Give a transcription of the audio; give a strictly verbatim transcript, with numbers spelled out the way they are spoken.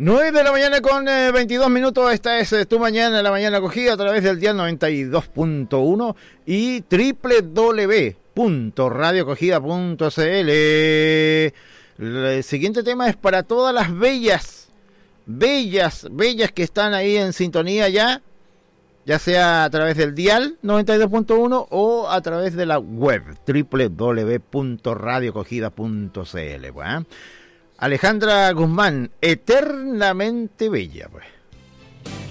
nueve de la mañana con eh, veintidós minutos. Esta es eh, Tu Mañana, la Mañana Acogida, a través del dial noventa y dos punto uno y doble u doble u doble u punto radio acogida punto c l. El siguiente tema es para todas las bellas, bellas, bellas que están ahí en sintonía ya, ya sea a través del dial noventa y dos punto uno o a través de la web doble u doble u doble u punto radio acogida punto c l. ¿eh? Alejandra Guzmán, Eternamente Bella, pues.